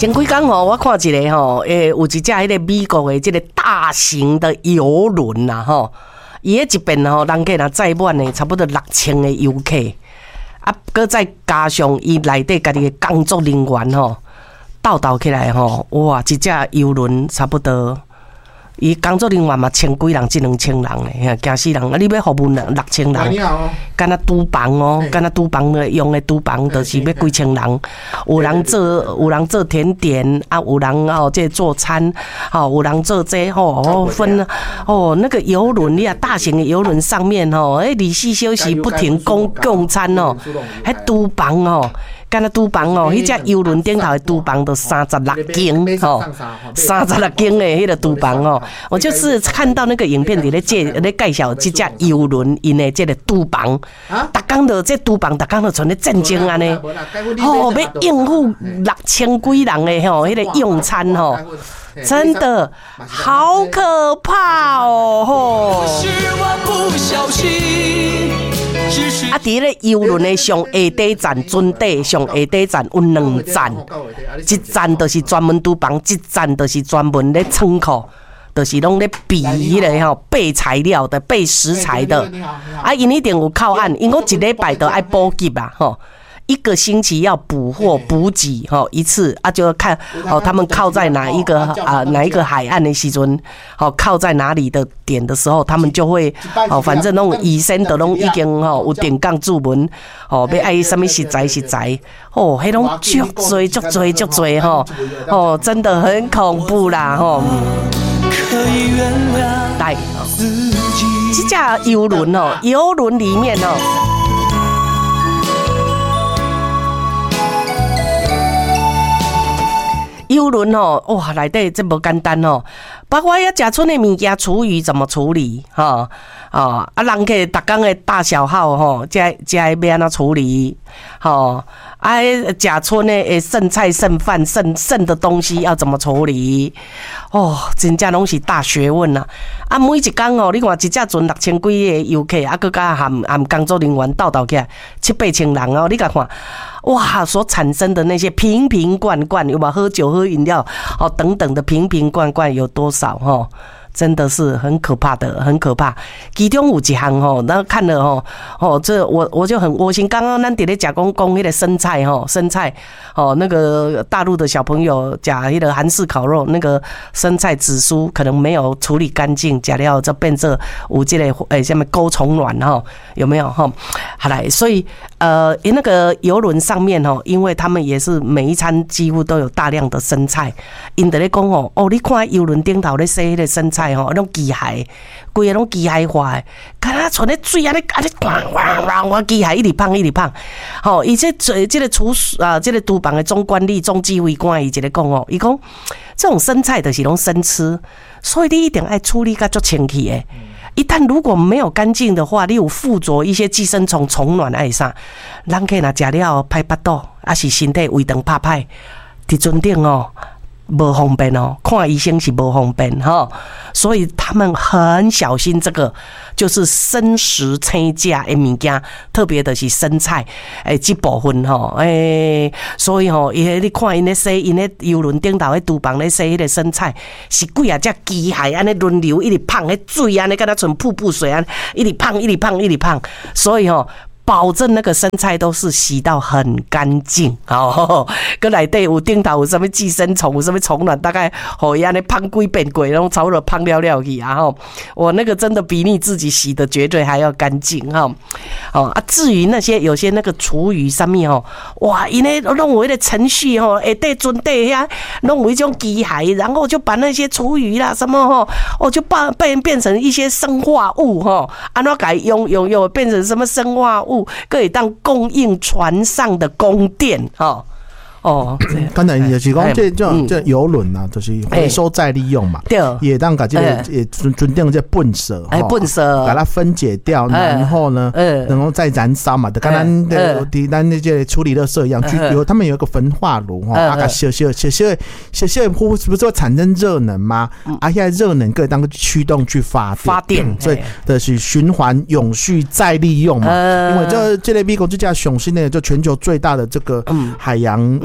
前几天吼，我看一个吼，有一只迄个美国的这个大型的邮轮呐吼，伊迄一边吼，人客若载满的差不多6000个游客，啊，搁再加上伊内底家己的工作人员吼，斗起来吼，哇，一只邮轮差不多。伊工作人员嘛，千几人，1-2千人诶，惊死人！啊，你要服务6000人，敢若厨房哦，敢若厨房的用的厨房，就是要几千人。有人做甜点啊，有人哦，这做餐，哦，有人做这吼，分哦，那个邮轮你啊，大型的邮轮上面吼，24小时不停供餐哦，迄厨房哦。干那厨房哦，迄只邮轮顶头的厨房都36间哦，36间的迄个厨房哦，我就是看到那个影片里咧介绍这只邮轮因的这个厨房，逐工都这厨房，逐工都像咧战争安尼，哦，要应付6000几人的吼，迄个用餐吼。真的好可怕哦！吼，啊，伫咧邮轮的上下底站船底上下底站有2站，一站就是专门厨房，一站就是专门咧仓库，就是拢咧备迄个吼备材料的、备食材的。啊，因一定有靠岸，因我一礼拜都爱补给啊，吼。1个星期要补货补给吼一次啊，就要看哦他们靠在哪一个海岸的时阵，好靠在哪里的点的时候，他们就会哦反正拢医生都拢已经吼有电讲注文哦，要爱什么食材哦，迄种足多吼哦，真的很恐怖啦吼。来，这架邮轮哦，邮轮里面哦。邮轮哦，哇，内底这无简单哦，包括要食剩的物件，厨余怎么处理？哈啊，人客逐工的大小号吼，这要安怎处理？吼啊，食剩的剩菜、剩饭、剩的东西要怎么处理？哦，真正拢是大学问啊！啊，每一工哦，你看一只船6000几个游客，啊，佮加含工作人员斗起来7-8千人哦，你甲看。哇，所产生的那些瓶罐，有没有喝酒、喝饮料，哦等等的瓶罐有多少哈？真的是很可怕的，很可怕。其中有一项吼，那看了这我就很窝心。刚刚咱伫咧讲迄个生菜哦，那个大陆的小朋友讲迄个韩式烤肉，那个生菜紫苏可能没有处理干净，假料这变这有这个什么钩虫卵哈，有没有哈？好来，所以那个邮轮上面哦，因为他们也是每一餐几乎都有大量的生菜，因得咧讲哦，你看邮轮顶头咧洗迄个生菜。吼，种机械，规个拢机械化的，敢若像咧水安尼哇，机械一直放，吼，伊这个厨这个厨房的总管理、总指挥官伊一个讲哦，伊讲这种生菜就是拢生吃，所以你一定要处理甲足清气的。一旦如果没有干净的话，你有附着一些寄生虫、虫卵爱啥，人客若食了歹腹肚，还是身体胃肠拍歹，伫船顶哦。不方便哦，看医生是不方便哈，所以他们很小心这个，就是生食青架的物件，特别的是生菜，这部分哈，所以吼，你看因咧洗，因咧邮轮顶头迄厨房咧洗迄个生菜，是几啊只机械安尼轮流一直放，迄水安尼敢若像瀑布水安，一直放，所以吼。保证那个生菜都是洗到很干净哦，跟内底有顶头有什么寄生虫，有什么虫卵，大概好伊安尼胖几遍过，然后差不多胖了去啊吼。我那个真的比你自己洗的绝对还要干净哈。啊，至于那些有些那个厨余上面哦，哇，因为弄有迄个程序吼，下底船底遐弄有一种机械，然后就把那些厨余啦什么吼，就变成一些生化物吼，安怎改用变成什么生化物？可以当供应船上的供电刚才就是讲这邮轮啊，就是回收再利用嘛，对，也当把这个船顶这粪扫，把它分解掉，然后呢，然后再燃烧嘛，跟咱那些处理垃圾一样，他们有一个焚化炉哈，小不是说产生热能吗？现在热能可以当驱动去发电，所以的是循环永续再利用嘛，因为这类美国这家雄心呢，就全球最大的这个海洋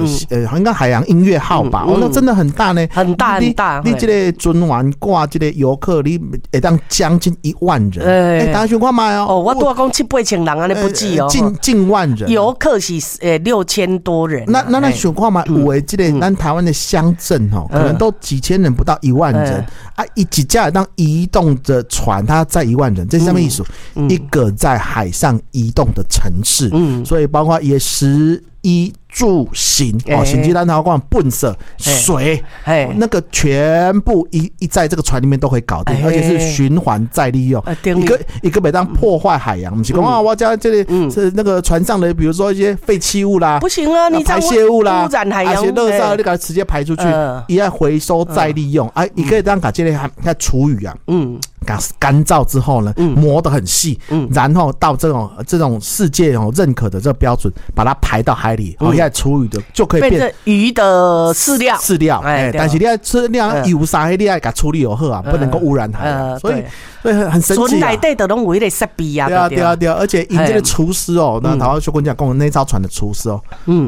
应该海洋音乐号吧？那真的很大呢， 很大很大。 你这个船员挂这个游客，你会当将近1万人。大家想看嘛哦，我多讲7-8千人啊，你不记哦， 近万人。 游客是6000多人。 那想看嘛？有的这个咱台湾的乡镇可能都几千人，不到1万人啊！几架当移动的船，它载1万人，这是什么意思？一个在海上移动的城市，所以包括也食衣住行甚至咱台湾粪色水，那个全部一在这个船里面都可以搞定，而且是循环再利用，一个每当破坏海洋，不是讲我家这里是那个船上的，比如说一些废弃物啦， 不行啊，你排泄物啦， 污染海洋， 而且垃圾你给它直接排出去，也要回收再利用，也可以当把这类它厨余啊，干燥之后呢，磨得很细，然后到这种世界认可的这个标准，把它排到海里，现在厨余的就可以变成鱼的饲料， 但是你要饲料油啥，你要给它处理有好啊，不能够污染海洋，所以很神奇啊。 船内底都拢有迄个设备啊， 对啊，而且因这个厨师那台湾小滚讲讲那艘船的厨师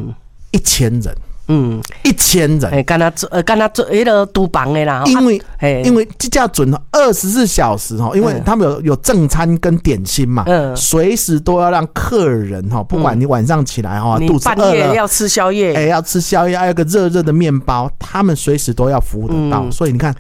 1000人。1000人， 干他做那个厨房的啦。 因为这架船24小时因为他们有正餐跟点心嘛，随时都要让客人不管你晚上起来肚子饿了， 半夜要吃宵夜， 要吃宵夜，还有个热热的面包，他们随时都要服务得到。所以你看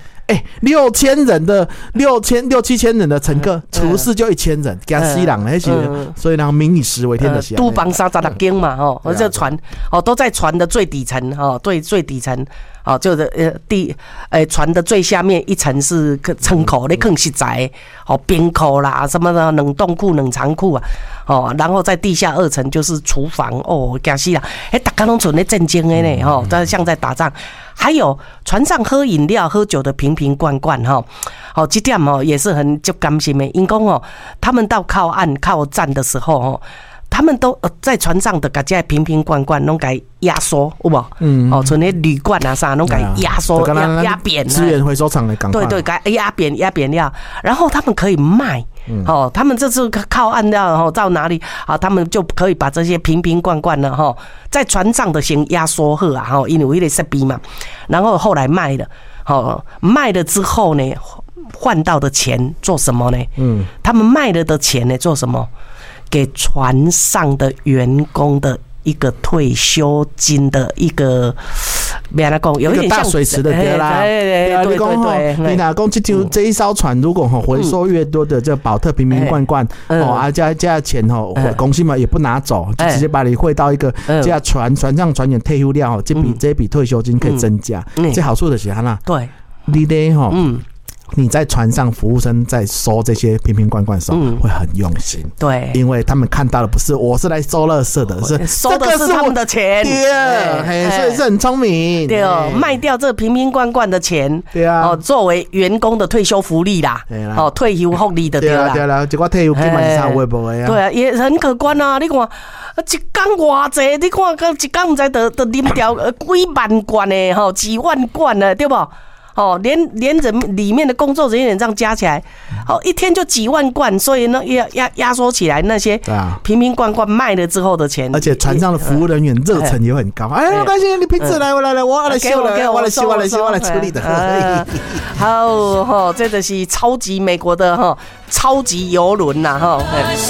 ，6000人的6-7千人的乘客，厨师就1000人，加4人那些，所以呢，民以食为天的。 厨房36间嘛，这船都在船的最底层最底层。就是船的最下面一层是仓口，你放食材，冰库啦，什么的冷冻库、冷藏库啊，然后在地下2层就是厨房惊死啦！大家拢存咧震惊的呢，像在打仗。还有船上喝饮料、喝酒的瓶瓶罐罐，这点也是很就甘心的。因讲他们到靠岸靠站的时候他们都在船上的把这瓶瓶罐罐拢给压缩，有无？像那铝罐啊啥，拢给压缩压扁。 资源回收厂的赶快。 对，给压扁了，然后他们可以卖。他们这次靠岸了到哪里他们就可以把这些瓶瓶罐罐呢在船上的先压缩好啊因为有那个设备嘛，然后后来卖了，卖了之后呢，换到的钱做什么呢？他们卖了的钱呢做什么？给船上的员工的一个退休金的一个，别来讲，有一点像大水池的对啦。你讲你哪讲这一艘船，如果回收越多的这保特瓶瓶罐罐加钱公司嘛也不拿走，就直接把你汇到一个这船上船员退休料，这笔退休金可以增加。这好处的是哈对，你得你在船上服务生在收这些瓶瓶罐罐的时候会很用心， 对， 因为他们看到的不是我是来收垃圾的，是收的是他们的钱， 对，所以是很聪明， 对卖掉这瓶瓶罐罐的钱， 对啊， 作为员工的退休福利啦，退休福利的对啦， 对啦，结果退休金嘛是差微薄的啊， 对啊，也很可观啊，你看。一天偌济，你看，一天唔知得啉掉几万罐的几万罐的，对不？连人里面的工作人员这样加起来，一天就几万罐，所以呢，压缩起来那些瓶瓶罐罐卖了之后的钱， 而且船上的服务人员热忱也很高。没关系，你瓶子来，我来，我来修了，我来修，我来处理的。 好，这就是超级美国的超级邮轮呐，